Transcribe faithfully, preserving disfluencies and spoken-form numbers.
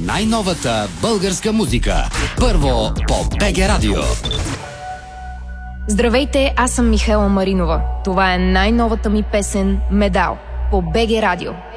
най-новата българска музика. Първо по БГ Радио. Здравейте, аз съм Михаела Маринова. Това е най-новата ми песен «Медал» по БГ Радио.